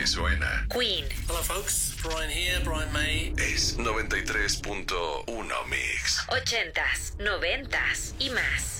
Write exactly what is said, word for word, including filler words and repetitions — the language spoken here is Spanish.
suena. Queen. Hello folks, Brian here, Brian May. Es noventa y tres punto uno Mix. Ochentas, noventas y más.